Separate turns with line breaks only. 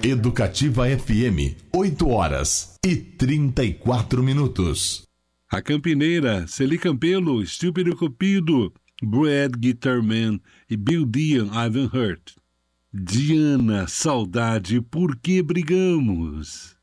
Educativa FM, 8h34.
A Campineira, Celi Campelo, Estúpido Cupido, Brad Guitarman e Bill Dian, Ivan Hurt. Diana, saudade, por que brigamos?